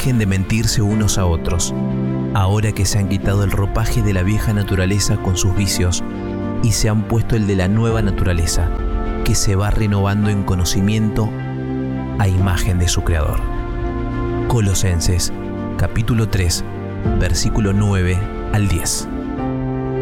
Dejen de mentirse unos a otros, ahora que se han quitado el ropaje de la vieja naturaleza con sus vicios y se han puesto el de la nueva naturaleza, que se va renovando en conocimiento a imagen de su Creador. Colosenses, capítulo 3, versículo 9 al 10.